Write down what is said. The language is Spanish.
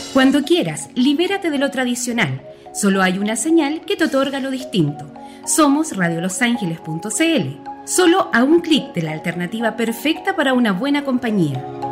Cuando quieras, libérate de lo tradicional. Solo hay una señal que te otorga lo distinto. Somos radiolosangeles.cl. Solo a un clic de la alternativa perfecta para una buena compañía.